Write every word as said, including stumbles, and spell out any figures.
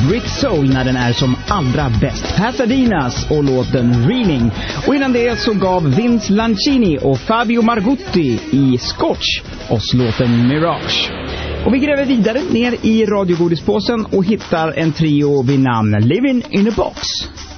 Brit Soul när den är som allra bäst. Pasadenas och låten Reeling. Och innan det så gav Vince Lancini och Fabio Margutti i Scotch oss låten Mirage. Och vi gräver vidare ner i radiogodispåsen och hittar en trio vid namn Living in a Box.